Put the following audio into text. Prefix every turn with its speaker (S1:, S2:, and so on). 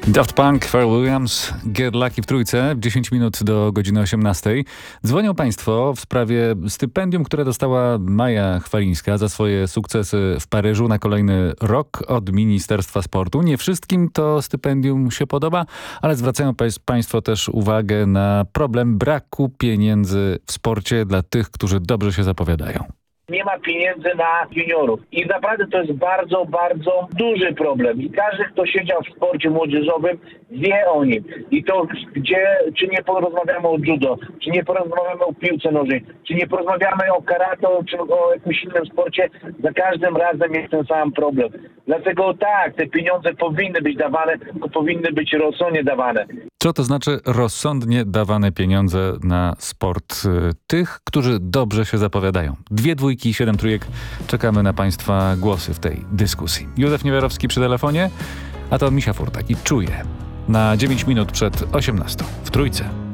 S1: Daft Punk, Pharrell Williams, Get Lucky w trójce, 10 minut do godziny 18. Dzwonią Państwo w sprawie stypendium, które dostała Maja Chwalińska za swoje sukcesy w Paryżu na kolejny rok od Ministerstwa Sportu. Nie wszystkim to stypendium się podoba, ale zwracają Państwo też uwagę na problem braku pieniędzy w sporcie dla tych, którzy dobrze się zapowiadają.
S2: Nie ma pieniędzy na juniorów. I naprawdę to jest bardzo, bardzo duży problem. I każdy, kto siedział w sporcie młodzieżowym, wie o nim. I to czy nie porozmawiamy o judo, czy nie porozmawiamy o piłce nożnej, czy nie porozmawiamy o karate, czy o jakimś innym sporcie, za każdym razem jest ten sam problem. Dlatego tak, te pieniądze powinny być dawane, tylko powinny być rozsądnie dawane.
S1: Co to znaczy rozsądnie dawane pieniądze na sport tych, którzy dobrze się zapowiadają? 2 dwójki i 7 trójek. Czekamy na Państwa głosy w tej dyskusji. Józef Niewiarowski przy telefonie, a to Misia Furtak i Czuję na 9 minut przed 18 w trójce.